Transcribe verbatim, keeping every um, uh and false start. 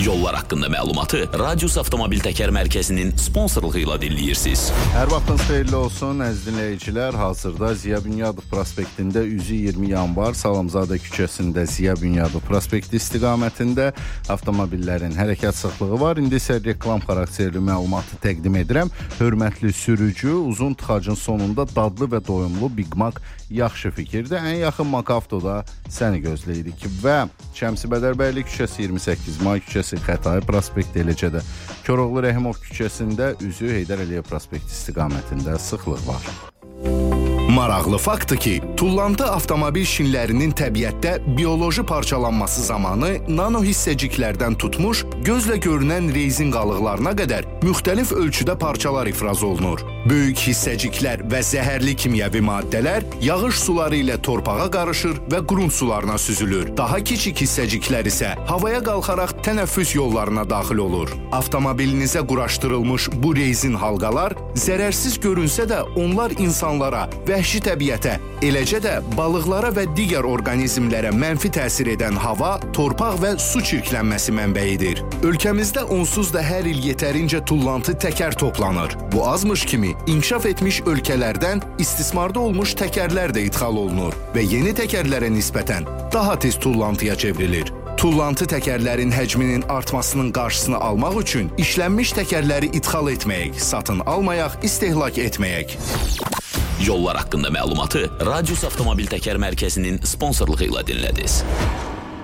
Yollar haqqında məlumatı Radius Avtomobil Təkər Mərkəzinin sponsorluğu ilə dinləyirsiniz. Hər vaxtınız xeyirli olsun, əziz dinləyicilər. Hazırda Ziya Bünyadov prospektində üzü iyirmi yanvar Salamzadə küçəsində Ziya Bünyadov prospekti istiqamətində avtomobillərin hərəkət sıxlığı var. İndi isə reklam xarakterli məlumatı təqdim edirəm. Hörmətli sürücü, uzun tıxacın sonunda dadlı və doyumlu Big Mac yaxşı fikirdir. Ən yaxın Makavtoda səni gözləyirik və Şəmsi Bədərbəyli küçəsi, iyirmi səkkiz May küçəsi, Xətai prospekti, eləcə də Koroğlu Rəhimov küçəsində üzü Heydər Əliyev prospekti istiqamətində sıxlıq var. Maraqlı faktdır ki, tullantı avtomobil şinlərinin təbiətdə bioloji parçalanması zamanı nano hissəciklərdən tutmuş, gözlə görünən rezin qalıqlarına qədər müxtəlif ölçüdə parçalar ifraz olunur. Böyük hissəciklər və zəhərli kimyəvi maddələr yağış suları ilə torpağa qarışır və qrunt sularına süzülür. Daha kiçik hissəciklər isə havaya qalxaraq tənəffüs yollarına daxil olur. Avtomobilinizə quraşdırılmış bu rezin halqalar zərərsiz görünsə də onlar insanlara və vəhşi təbiətə, eləcə də balıqlara və digər orqanizmlərə mənfi təsir edən hava, torpaq və su çirklənməsi mənbəyidir. Ölkəmizdə onsuz da hər il yetərincə tullantı təkər toplanır. Bu azmış kimi inkişaf etmiş ölkələrdən istismarda olmuş təkərlər də idxal olunur və yeni təkərlərə nisbətən daha tez tullantıya çevrilir. Tullantı təkərlərin həcminin artmasının qarşısını almaq üçün işlənmiş təkərləri idxal etməyək, satın almayaq, istehlak etməyək. Yollar haqqında məlumatı Radius Avtomobil Təkər Mərkəzinin sponsorluğu ilə dinlədiniz.